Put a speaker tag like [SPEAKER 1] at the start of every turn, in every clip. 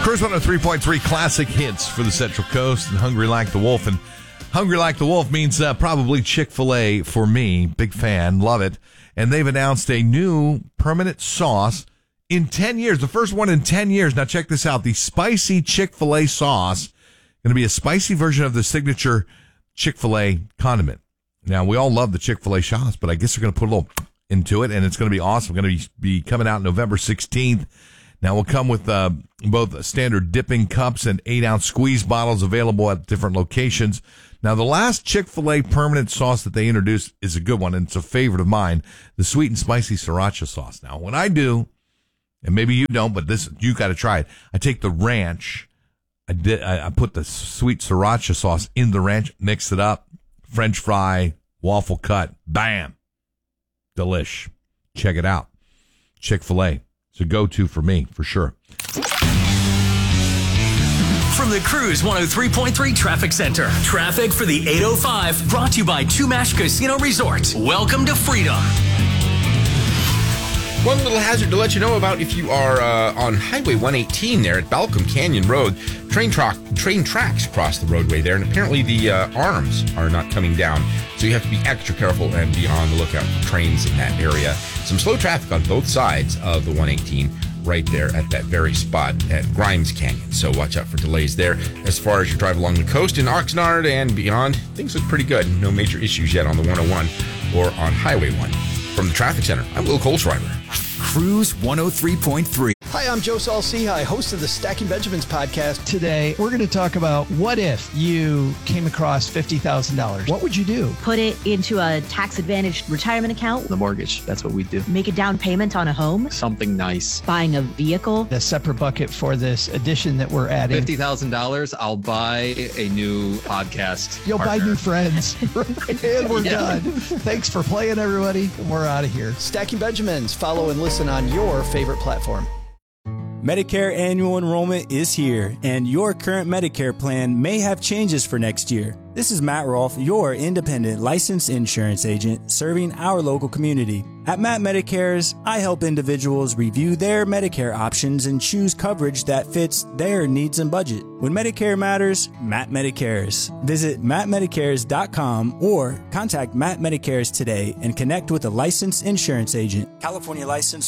[SPEAKER 1] Cruise 103.3 classic hits for the Central Coast and Hungry Like the Wolf. And Hungry Like the Wolf means probably Chick-fil-A for me. Big fan. Love it. And they've announced a new permanent sauce in 10 years. The first one in 10 years. Now check this out. The spicy Chick-fil-A sauce. Going to be a spicy version of the signature Chick-fil-A condiment. Now, we all love the Chick-fil-A sauce, but I guess they're going to put a little into it, and it's going to be awesome. Going to be coming out November 16th. Now, we'll come with both standard dipping cups and 8-ounce squeeze bottles available at different locations. Now, the last Chick-fil-A permanent sauce that they introduced is a good one, and it's a favorite of mine, the sweet and spicy sriracha sauce. Now, when I do, and maybe you don't, but you got to try it, I take the ranch, I put the sweet sriracha sauce in the ranch, mix it up, French fry, waffle cut, bam, delish. Check it out. Chick-fil-A. It's a go-to for me, for sure.
[SPEAKER 2] From the Cruise 103.3 Traffic Center. Traffic for the 805 brought to you by Chumash Casino Resort. Welcome to freedom.
[SPEAKER 3] One little hazard to let you know about if you are on Highway 118 there at Balcom Canyon Road. Train tracks cross the roadway there, and apparently the arms are not coming down. So you have to be extra careful and be on the lookout for trains in that area. Some slow traffic on both sides of the 118 right there at that very spot at Grimes Canyon. So watch out for delays there. As far as you drive along the coast in Oxnard and beyond, things look pretty good. No major issues yet on the 101 or on Highway 1. From the Traffic Center, I'm Will Kohlschreiber.
[SPEAKER 4] Cruise 103.3.
[SPEAKER 5] Hi, I'm Joe Saul-Sehy, host of the Stacking Benjamins podcast. Today, we're going to talk about what if you came across $50,000. What would you do?
[SPEAKER 6] Put it into a tax-advantaged retirement account.
[SPEAKER 7] The mortgage, that's what we do.
[SPEAKER 6] Make a down payment on a home.
[SPEAKER 7] Something nice.
[SPEAKER 6] Buying a vehicle.
[SPEAKER 5] A separate bucket for this addition that we're adding.
[SPEAKER 7] $50,000, I'll buy a new podcast
[SPEAKER 5] You'll
[SPEAKER 7] partner.
[SPEAKER 5] buy new friends. And we're done. Thanks for playing, everybody. We're out of here. Stacking Benjamins. Follow and listen on your favorite platform.
[SPEAKER 8] Medicare annual enrollment is here, and your current Medicare plan may have changes for next year. This is Matt Rolfe, your independent licensed insurance agent serving our local community. At Matt Medicares, I help individuals review their Medicare options and choose coverage that fits their needs and budget. When Medicare matters, Matt Medicares. Visit mattmedicares.com or contact Matt Medicares today and connect with a licensed insurance agent. California license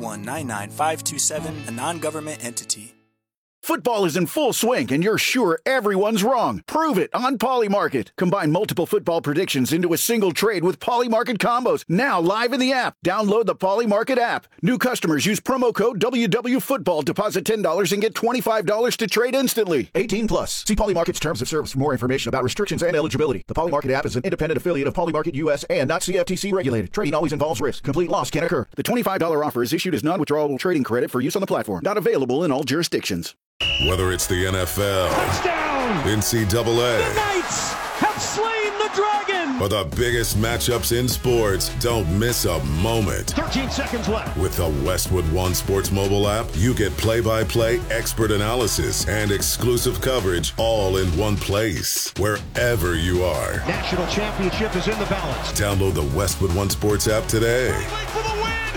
[SPEAKER 8] 4199527, a non-government entity.
[SPEAKER 9] Football is in full swing, and you're sure everyone's wrong. Prove it on Polymarket. Combine multiple football predictions into a single trade with Polymarket combos. Now live in the app. Download the Polymarket app. New customers use promo code WWFootball. Deposit $10 and get $25 to trade instantly. 18 plus. See Polymarket's terms of service for more information about restrictions and eligibility. The Polymarket app is an independent affiliate of Polymarket US and not CFTC regulated. Trading always involves risk. Complete loss can occur. The $25 offer is issued as non-withdrawable trading credit for use on the platform. Not available in all jurisdictions.
[SPEAKER 10] Whether it's the NFL,
[SPEAKER 11] touchdown,
[SPEAKER 10] NCAA,
[SPEAKER 11] the Knights have slain the dragon,
[SPEAKER 10] or the biggest matchups in sports, don't miss a moment.
[SPEAKER 11] 13 seconds left.
[SPEAKER 10] With the Westwood One Sports mobile app, you get play-by-play expert analysis and exclusive coverage all in one place, wherever you are.
[SPEAKER 11] National championship is in the balance.
[SPEAKER 10] Download the Westwood One Sports app today.
[SPEAKER 11] For the win.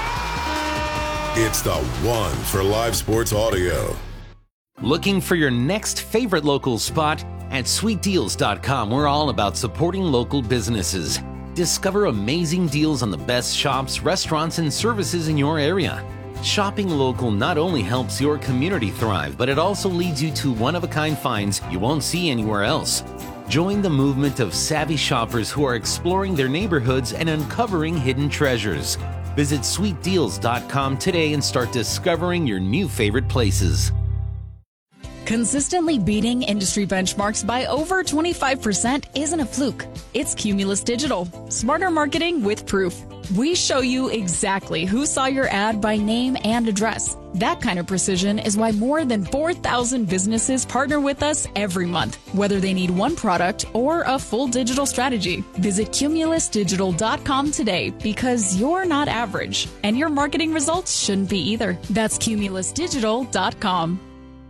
[SPEAKER 11] Yeah!
[SPEAKER 10] It's the one for live sports audio.
[SPEAKER 12] Looking for your next favorite local spot? At sweetdeals.com, we're all about supporting local businesses. Discover amazing deals on the best shops, restaurants, and services in your area. Shopping local not only helps your community thrive, but it also leads you to one-of-a-kind finds you won't see anywhere else. Join the movement of savvy shoppers who are exploring their neighborhoods and uncovering hidden treasures. Visit sweetdeals.com today and start discovering your new favorite places.
[SPEAKER 13] Consistently beating industry benchmarks by over 25% isn't a fluke. It's Cumulus Digital. Smarter marketing with proof. We show you exactly who saw your ad by name and address. That kind of precision is why more than 4,000 businesses partner with us every month, whether they need one product or a full digital strategy. Visit cumulusdigital.com today because you're not average, and your marketing results shouldn't be either. That's cumulusdigital.com.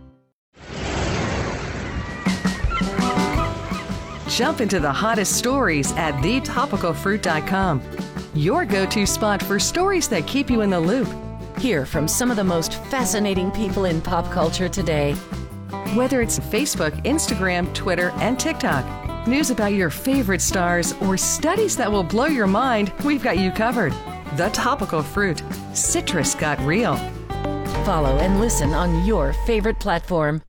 [SPEAKER 14] Jump into the hottest stories at thetopicalfruit.com. Your go-to spot for stories that keep you in the loop. Hear from some of the most fascinating people in pop culture today. Whether it's Facebook, Instagram, Twitter, and TikTok, news about your favorite stars, or studies that will blow your mind, we've got you covered. The Topical Fruit. Citrus got real. Follow and listen on your favorite platform.